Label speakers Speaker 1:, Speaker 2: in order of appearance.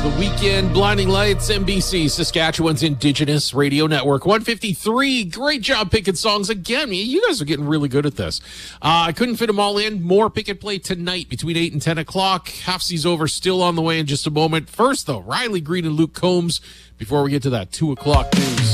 Speaker 1: The Weekend, Blinding Lights, NBC, Saskatchewan's Indigenous Radio Network. 153. Great job picking songs again. You guys are getting really good at this. I couldn't fit them all in. More pick and play tonight between 8 and 10 o'clock. Half C's over, still on the way in just a moment. First, though, Riley Green and Luke Combs before we get to that 2 o'clock news.